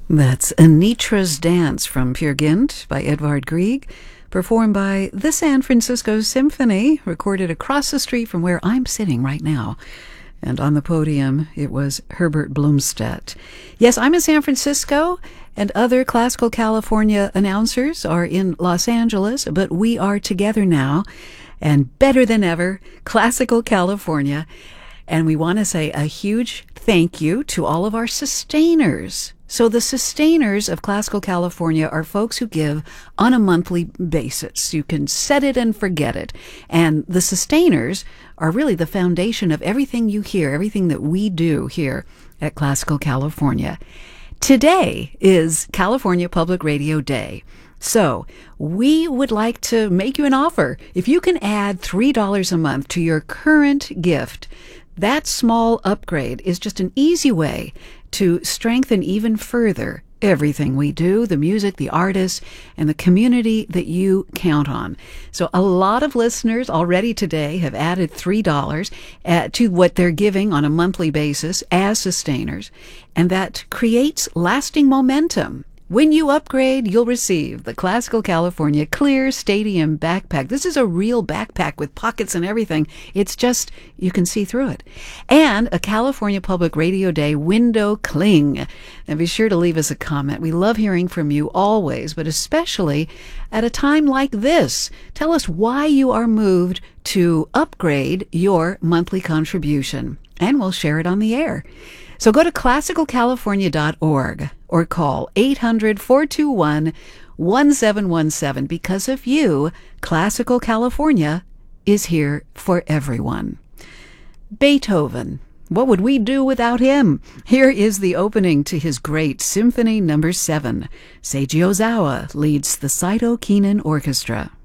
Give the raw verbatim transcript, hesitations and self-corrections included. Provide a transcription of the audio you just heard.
That's Anitra's Dance from Peer Gynt by Edvard Grieg, performed by the San Francisco Symphony, recorded across the street from where I'm sitting right now. And on the podium, it was Herbert Blomstedt. Yes, I'm in San Francisco, and other Classical California announcers are in Los Angeles, but we are together now, and better than ever, Classical California. And we want to say a huge thank you to all of our sustainers. So the sustainers of Classical California are folks who give on a monthly basis. You can set it and forget it. And the sustainers are really the foundation of everything you hear, everything that we do here at Classical California. Today is California Public Radio Day. So we would like to make you an offer. If you can add three dollars a month to your current gift, that small upgrade is just an easy way to strengthen even further everything we do, the music, the artists, and the community that you count on. So a lot of listeners already today have added three dollars uh, to what they're giving on a monthly basis as sustainers, and that creates lasting momentum. When you upgrade, you'll receive the Classical California Clear Stadium Backpack. This is a real backpack with pockets and everything. It's just, you can see through it. And a California Public Radio Day window cling. And be sure to leave us a comment. We love hearing from you always, but especially at a time like this. Tell us why you are moved to upgrade your monthly contribution, and we'll share it on the air. So go to classical california dot org or call eight hundred, four two one, one seven one seven. Because of you, Classical California is here for everyone. Beethoven. What would we do without him? Here is the opening to his great Symphony Number seven. Seiji Ozawa leads the Saito Kinen Orchestra.